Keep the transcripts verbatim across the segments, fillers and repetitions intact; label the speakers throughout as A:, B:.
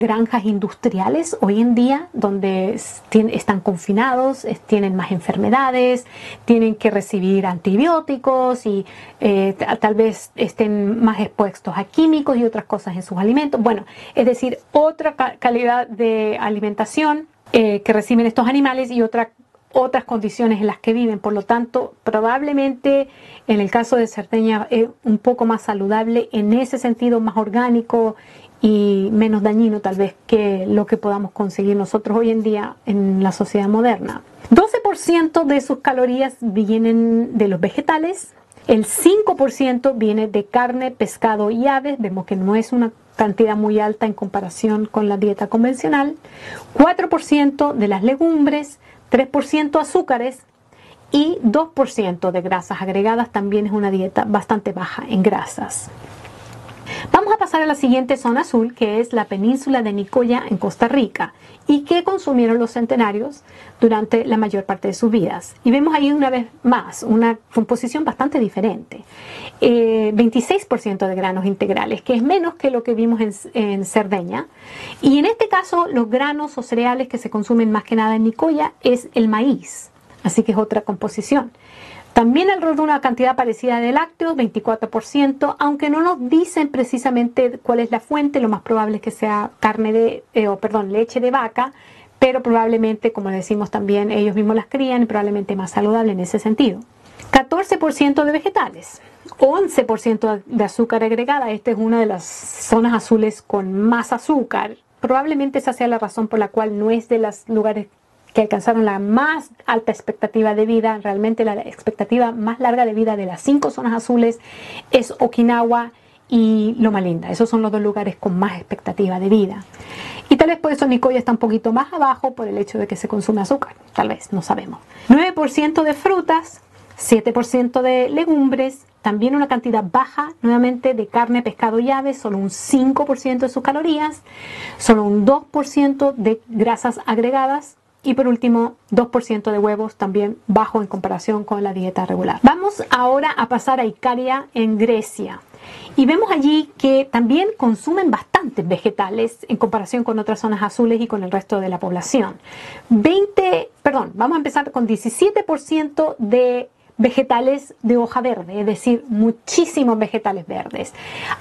A: granjas industriales hoy en día donde están confinados, tienen más enfermedades, tienen que recibir antibióticos y eh, tal vez estén más expuestos a químicos y otras cosas en sus alimentos. Bueno, es decir, otra calidad de alimentación eh, que reciben estos animales y otra otras condiciones en las que viven. Por lo tanto, probablemente en el caso de Cerdeña es un poco más saludable, en ese sentido más orgánico y menos dañino tal vez que lo que podamos conseguir nosotros hoy en día en la sociedad moderna. doce por ciento de sus calorías vienen de los vegetales, el cinco por ciento viene de carne, pescado y aves. Vemos que no es una cantidad muy alta en comparación con la dieta convencional. cuatro por ciento de las legumbres, tres por ciento azúcares y dos por ciento de grasas agregadas. También es una dieta bastante baja en grasas. Vamos a pasar a la siguiente zona azul, que es la península de Nicoya en Costa Rica, y que consumieron los centenarios durante la mayor parte de sus vidas. Y vemos ahí una vez más una composición bastante diferente. Eh, veintiséis por ciento de granos integrales, que es menos que lo que vimos en, en Cerdeña. Y en este caso, los granos o cereales que se consumen más que nada en Nicoya es el maíz, así que es otra composición. También alrededor de una cantidad parecida de lácteos, veinticuatro por ciento, aunque no nos dicen precisamente cuál es la fuente, lo más probable es que sea carne de, eh, o perdón, leche de vaca, pero probablemente, como decimos también, ellos mismos las crían y probablemente más saludable en ese sentido. catorce por ciento de vegetales, once por ciento de azúcar agregada. Esta es una de las zonas azules con más azúcar. Probablemente esa sea la razón por la cual no es de los lugares que alcanzaron la más alta expectativa de vida. Realmente la expectativa más larga de vida de las cinco zonas azules es Okinawa y Loma Linda. Esos son los dos lugares con más expectativa de vida. Y tal vez por eso Nicoya está un poquito más abajo por el hecho de que se consume azúcar. Tal vez, no sabemos. nueve por ciento de frutas, siete por ciento de legumbres, también una cantidad baja nuevamente de carne, pescado y aves, solo un cinco por ciento de sus calorías, solo un dos por ciento de grasas agregadas. Y por último, dos por ciento de huevos, también bajo en comparación con la dieta regular. Vamos ahora a pasar a Ikaria en Grecia. Y vemos allí que también consumen bastantes vegetales en comparación con otras zonas azules y con el resto de la población. veinte, perdón, vamos a empezar con diecisiete por ciento de vegetales de hoja verde, es decir, muchísimos vegetales verdes.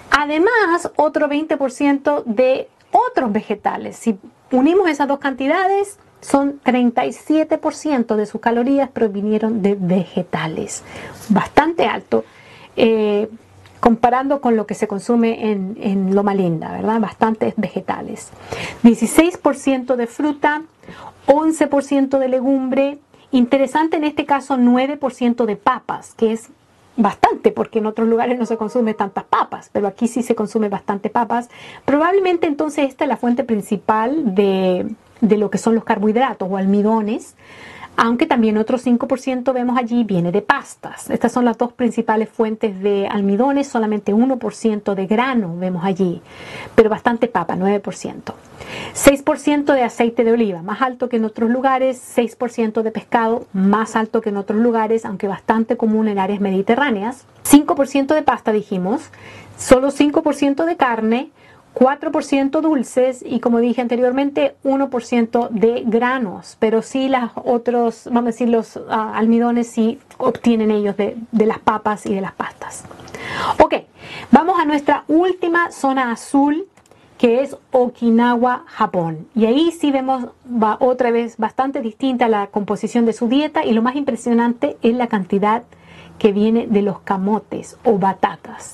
A: Además, otro veinte por ciento de otros vegetales. Si unimos esas dos cantidades, son treinta y siete por ciento de sus calorías provinieron de vegetales. Bastante alto, eh, comparando con lo que se consume en, en Loma Linda, ¿verdad? Bastantes vegetales. dieciséis por ciento de fruta, once por ciento de legumbre. Interesante en este caso, nueve por ciento de papas, que es bastante, porque en otros lugares no se consume tantas papas, pero aquí sí se consume bastante papas. Probablemente entonces esta es la fuente principal de, de lo que son los carbohidratos o almidones, aunque también otro cinco por ciento vemos allí viene de pastas. Estas son las dos principales fuentes de almidones, solamente uno por ciento de grano vemos allí, pero bastante papa, nueve por ciento. seis por ciento de aceite de oliva, más alto que en otros lugares. seis por ciento de pescado, más alto que en otros lugares, aunque bastante común en áreas mediterráneas. cinco por ciento de pasta dijimos, solo cinco por ciento de carne, cuatro por ciento dulces y, como dije anteriormente, uno por ciento de granos, pero sí los otros, vamos a decir, los uh, almidones sí obtienen ellos de, de las papas y de las pastas. Ok, vamos a nuestra última zona azul, que es Okinawa, Japón. Y ahí sí vemos va, otra vez bastante distinta la composición de su dieta, y lo más impresionante es la cantidad que viene de los camotes o batatas.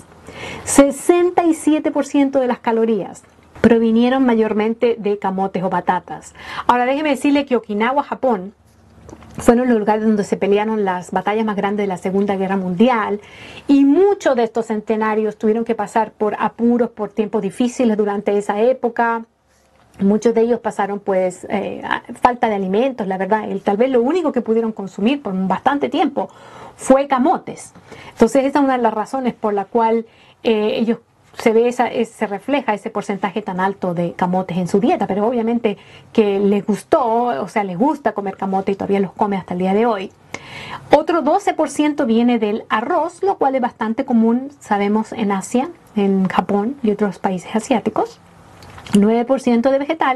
A: sesenta y siete por ciento de las calorías provinieron mayormente de camotes o batatas. Ahora déjeme decirle que Okinawa, Japón, fueron los lugares donde se pelearon las batallas más grandes de la Segunda Guerra Mundial, y muchos de estos centenarios tuvieron que pasar por apuros, por tiempos difíciles durante esa época. Muchos de ellos pasaron pues eh, falta de alimentos, la verdad. El, tal vez lo único que pudieron consumir por bastante tiempo fue camotes. Entonces esa es una de las razones por la cual eh, ellos se ve esa, es, se refleja ese porcentaje tan alto de camotes en su dieta, pero obviamente que les gustó, o sea, les gusta comer camote y todavía los come hasta el día de hoy. Otro doce por ciento viene del arroz, lo cual es bastante común, sabemos, en Asia, en Japón y otros países asiáticos. nueve por ciento de vegetales